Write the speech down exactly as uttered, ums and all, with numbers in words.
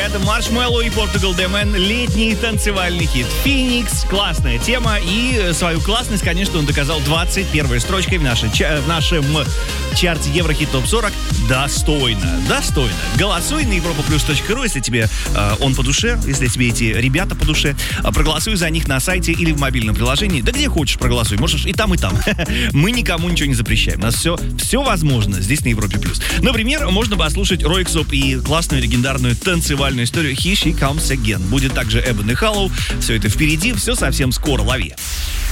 Это Маршмеллоу и Portugal The Man, летний танцевальный хит. Феникс, классная тема, и свою классность, конечно, он доказал двадцать первой строчкой в, нашей, в нашем чарте Еврохит Топ сорок. Достойно, достойно. Голосуй на европа плюс точка ру, если тебе э, он по душе, если тебе эти ребята по душе. Проголосуй за них на сайте или в мобильном приложении. Да где хочешь проголосуй, можешь и там, и там. Мы никому ничего не запрещаем. У нас все, все возможно здесь на Европе плюс. Например, можно послушать Ройксоп и классную легендарную танцевальную историю Here She Comes Again. Будет также Ebony Hollow. Все это впереди, все совсем скоро. Лови.